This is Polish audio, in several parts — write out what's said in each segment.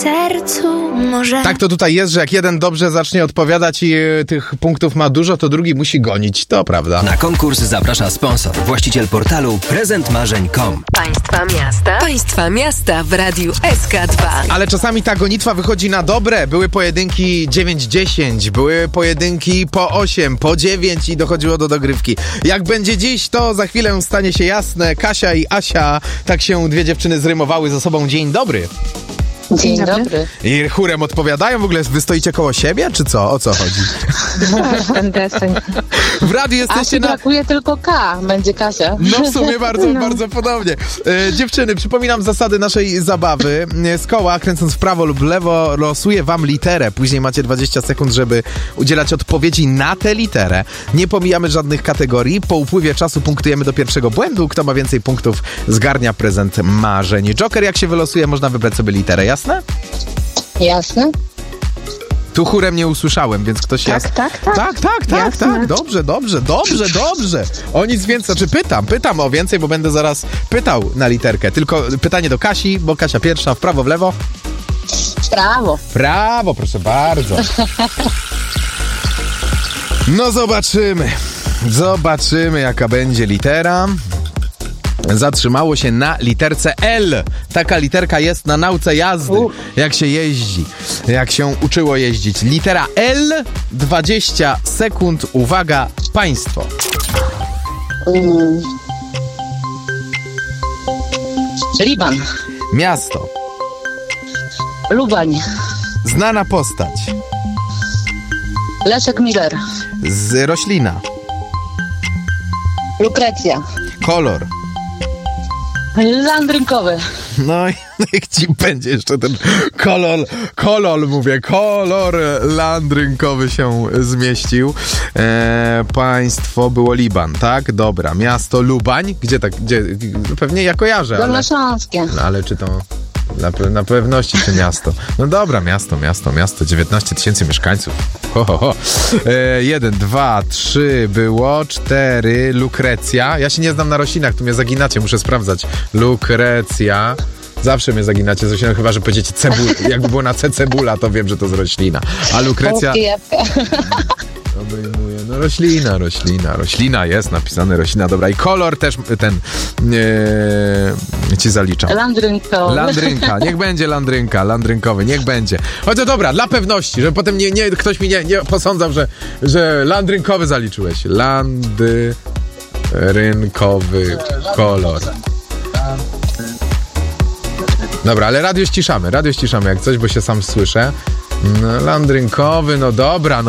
sercu może... Tak to tutaj jest, że jak jeden dobrze zacznie odpowiadać i tych punktów ma dużo, to drugi musi gonić, to prawda. Na konkurs zaprasza sponsor, właściciel portalu prezentmarzeń.com. Państwa miasta w Radiu SK2. Ale czasami ta gonitwa wychodzi na dobre. Były pojedynki 9-10, były pojedynki po 8, po 9 i dochodziło do dogrywki. Jak będzie dziś, to za chwilę stanie się jasne. Kasia i Asia, tak się dwie dziewczyny zrymowały ze sobą. Dzień dobry. Dzień dobry. I chórem odpowiadają? W ogóle wy stoicie koło siebie, czy co? O co chodzi? Ten deseń. W radiu jesteście na... brakuje tylko K, będzie Kasia. No w sumie bardzo podobnie. Dziewczyny, przypominam zasady naszej zabawy. Z koła, kręcąc w prawo lub lewo, losuje wam literę. Później macie 20 sekund, żeby udzielać odpowiedzi na tę literę. Nie pomijamy żadnych kategorii. Po upływie czasu punktujemy do pierwszego błędu. Kto ma więcej punktów, zgarnia prezent marzeń. Joker, jak się wylosuje, można wybrać sobie literę. Jasne? Jasne. Tu chórem nie usłyszałem, więc ktoś Tak. Dobrze. O nic więcej, pytam o więcej, bo będę zaraz pytał na literkę. Tylko pytanie do Kasi, bo Kasia pierwsza, w prawo, w lewo? W prawo, proszę bardzo. No zobaczymy jaka będzie litera. Zatrzymało się na literce L. Taka literka jest na nauce jazdy. Jak się jeździ, jak się uczyło jeździć. Litera L, 20 sekund. Uwaga, państwo. Liban. Miasto. Lubań. Znana postać. Leszek Miller. Roślina. Lukrecja. Kolor. Landrynkowy. No i niech ci będzie jeszcze ten kolor landrynkowy się zmieścił. Państwo było Liban, tak? Dobra. Miasto Lubań. Gdzie? Pewnie ja kojarzę. Dolnośląskie. Ale, ale czy to... Na pewności czy miasto? No dobra, miasto. 19 000 mieszkańców. 1, 2, 3 było, 4, Lukrecja. Ja się nie znam na roślinach, tu mnie zaginacie, muszę sprawdzać. Lukrecja. Zawsze mnie zaginacie z rośliną, chyba że powiedziecie cebula. Jakby było na C cebula, to wiem, że to z roślina. A Lukrecja... Obejmuje, no roślina jest napisane roślina, dobra i kolor też ten ci zaliczam. Landrynka, niech będzie landrynkowy, niech będzie. Chociaż dobra, dla pewności, żeby potem ktoś mi nie posądzał, że landrynkowy zaliczyłeś. Landrynkowy kolor. Dobra, ale radio ściszamy jak coś, bo się sam słyszę. No, landrynkowy, no dobra.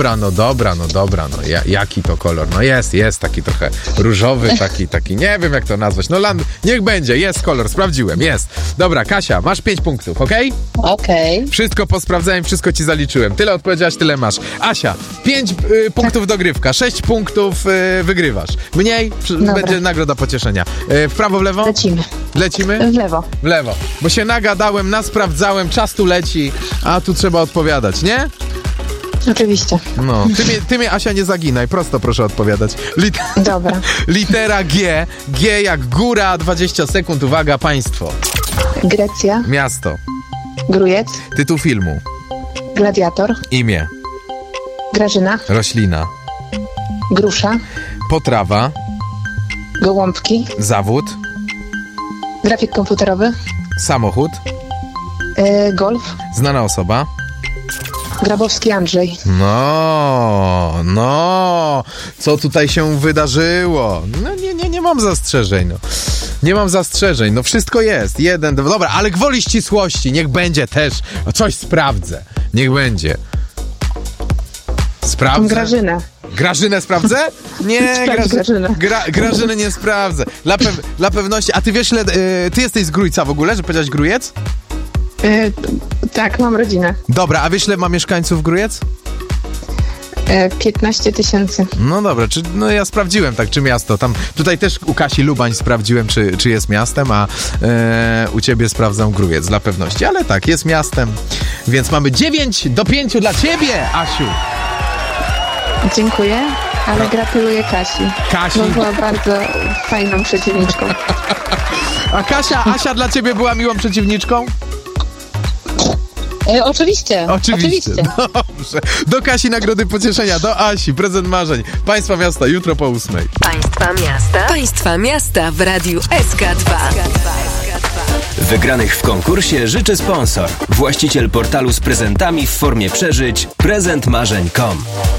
Jaki to kolor? No jest taki trochę różowy, taki, nie wiem jak to nazwać. No niech będzie, jest kolor, sprawdziłem, jest. Dobra, Kasia, masz 5 punktów, okej? Okej. Wszystko posprawdzałem, wszystko ci zaliczyłem. Tyle odpowiedziałaś, tyle masz. Asia, 5 punktów dogrywka, 6 punktów wygrywasz. Mniej, będzie nagroda pocieszenia. W prawo, w lewo? Lecimy? W lewo. Bo się nagadałem, nasprawdzałem, czas tu leci, a tu trzeba odpowiadać, nie? Oczywiście. No, ty mnie Asia nie zaginaj, prosto proszę odpowiadać. Dobra. Litera G. G jak góra, 20 sekund, uwaga, państwo. Grecja. Miasto. Grójec. Tytuł filmu. Gladiator. Imię. Grażyna. Roślina. Grusza. Potrawa. Gołąbki. Zawód. Grafik komputerowy. Samochód. Golf. Znana osoba. Grabowski Andrzej. No. Co tutaj się wydarzyło? No nie mam zastrzeżeń, no. Nie mam zastrzeżeń, no wszystko jest. 1, 2, dobra, ale gwoli ścisłości, niech będzie też. Coś sprawdzę. Niech będzie. Sprawdzę. Grażynę sprawdzę? Nie, Grażynę nie sprawdzę. Dla pewności. A ty wiesz, ty jesteś z Grójca w ogóle, że powiedziałeś Grójec? Tak, mam rodzinę. Dobra, a wiesz, ile ma mieszkańców Grójec? 15 000. No dobra, ja sprawdziłem czy miasto. Tutaj też u Kasi Lubań sprawdziłem, czy jest miastem, a u ciebie sprawdzam Grójec dla pewności. Ale tak, jest miastem, więc mamy 9-5 dla ciebie, Asiu. Dziękuję, ale gratuluję Kasi. Bo była bardzo fajną przeciwniczką. A Asia dla ciebie była miłą przeciwniczką? Oczywiście. Dobrze. Do Kasi nagrody pocieszenia, do Asi prezent marzeń. Państwa miasta jutro po 8:00. Państwa miasta w Radiu SK2. Wygranych w konkursie życzy sponsor. Właściciel portalu z prezentami w formie przeżyć prezentmarzeń.com.